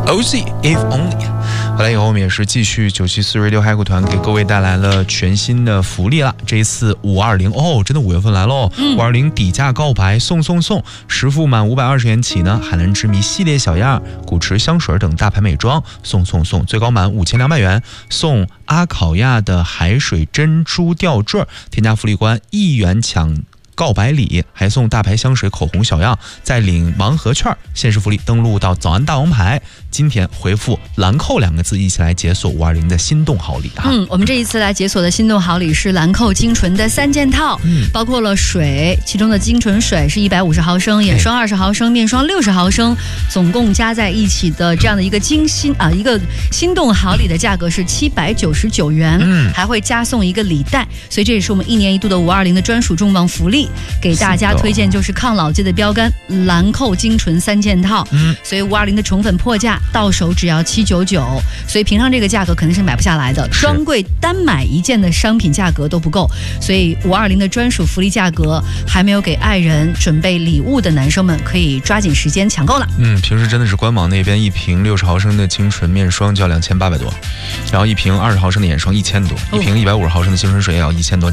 OZ If Only。回来以后，我们也是继续974 Radio 海虎团给各位带来了全新的福利了。这一次520哦，真的5月份来喽！520底价告白送，实付满520元起呢，海蓝之谜系列小样、古驰香水等大牌美妆送，最高满5200元送阿考亚的海水珍珠吊坠，添加福利关1元抢告白礼，还送大牌香水口红小样，再领盲盒券。限时福利，登录到早安大王牌，今天回复兰蔻2个字，一起来解锁520的心动好礼哈。 我们这一次来解锁的心动好礼是兰蔻精纯的3件套，包括了水，其中的精纯水是150毫升，眼霜20毫升，面霜60毫升，总共加在一起的这样的一个一个心动好礼的价格是799元，还会加送一个礼袋，所以这也是我们1年1度的520的专属重磅福利。给大家推荐就是抗老界的标杆兰蔻精纯3件套，所以520的宠粉破价到手只要799，所以平常这个价格肯定是买不下来的，专柜单买1件的商品价格都不够，所以520的专属福利价格，还没有给爱人准备礼物的男生们可以抓紧时间抢购了。 平时真的是官网那边一瓶60毫升的精纯面霜就要2800多，然后一瓶20毫升的眼霜1000多，一瓶150毫升的精纯水也要1000多。